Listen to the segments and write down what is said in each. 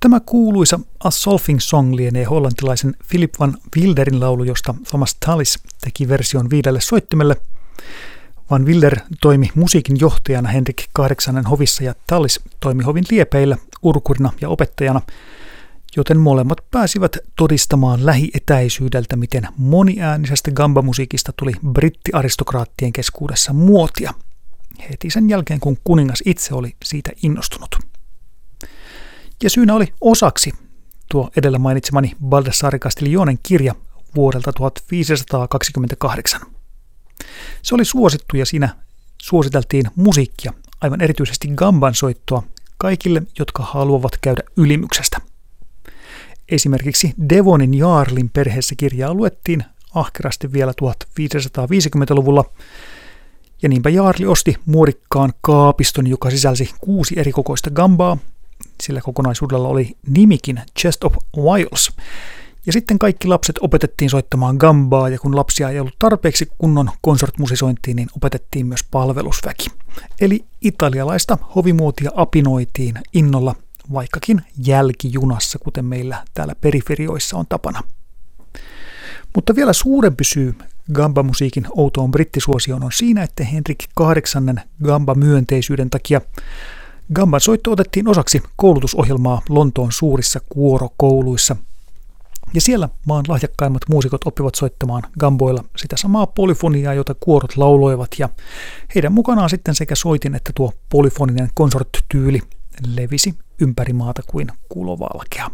Tämä kuuluisa A Solving Song lienee hollantilaisen Philip van Wilderin laulu, josta Thomas Tallis teki version 5 soittimelle. Van Wilder toimi musiikin johtajana Henrik VIII hovissa ja Tallis toimi hovin liepeillä urkurina ja opettajana, joten molemmat pääsivät todistamaan lähietäisyydeltä, miten moniäänisestä gamba-musiikista tuli brittiaristokraattien keskuudessa muotia, heti sen jälkeen kun kuningas itse oli siitä innostunut. Ja syynä oli osaksi tuo edellä mainitsemani Baldassare Castiglionen kirja vuodelta 1528. Se oli suosittu ja siinä suositeltiin musiikkia, aivan erityisesti gamban soittoa, kaikille, jotka haluavat käydä ylimyksestä. Esimerkiksi Devonin Jaarlin perheessä kirjaa luettiin ahkerasti vielä 1550-luvulla, ja niinpä Jaarli osti muodikkaan kaapiston, joka sisälsi 6 erikokoista gambaa. Sillä kokonaisuudella oli nimikin Chest of Wiles. Ja sitten kaikki lapset opetettiin soittamaan gambaa, ja kun lapsia ei ollut tarpeeksi kunnon konsortmusisointiin, niin opetettiin myös palvelusväki. Eli italialaista hovimuotia apinoitiin innolla, vaikkakin jälkijunassa, kuten meillä täällä periferioissa on tapana. Mutta vielä suurempi syy gamba-musiikin outoon brittisuosioon on siinä, että Henrik VIII gamba-myönteisyyden takia gamban soitto otettiin osaksi koulutusohjelmaa Lontoon suurissa kuorokouluissa. Ja siellä maan lahjakkaimmat muusikot oppivat soittamaan gamboilla sitä samaa polyfoniaa, jota kuorot lauloivat, ja heidän mukanaan sitten sekä soitin että tuo polyfoninen konsorttityyli levisi ympäri maata kuin kulovalkea.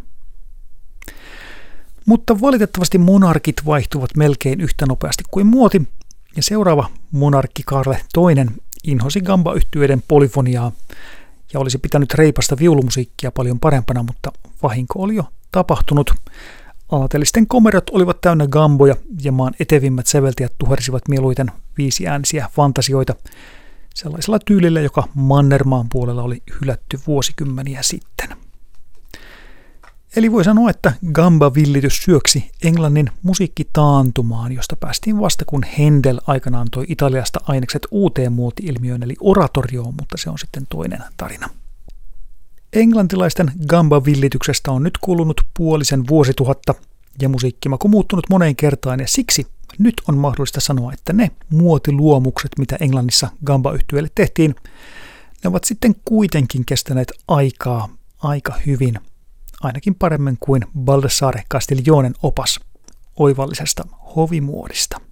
Mutta valitettavasti monarkit vaihtuvat melkein yhtä nopeasti kuin muoti, ja seuraava monarkki Karle II inhosi gamba-yhtyeiden polyfoniaa ja olisi pitänyt reipasta viulumusiikkia paljon parempana, mutta vahinko oli jo tapahtunut. Aatelisten komerot olivat täynnä gamboja ja maan etevimmät säveltäjät tuhersivat mieluiten 5-äänisiä fantasioita sellaisella tyylillä, joka Mannermaan puolella oli hylätty vuosikymmeniä sitten. Eli voi sanoa, että gamba-villitys syöksi Englannin musiikkitaantumaan, josta päästiin vasta kun Händel aikanaan toi Italiasta ainekset uuteen muoti-ilmiöön eli oratorioon, mutta se on sitten toinen tarina. Englantilaisten gamba-villityksestä on nyt kulunut puolisen vuosituhatta ja musiikkimaku muuttunut moneen kertaan, ja siksi nyt on mahdollista sanoa, että ne muotiluomukset, mitä Englannissa gamba-yhtyeelle tehtiin, ne ovat sitten kuitenkin kestäneet aikaa aika hyvin, ainakin paremmin kuin Baldassare Castiglionen opas oivallisesta hovimuodista.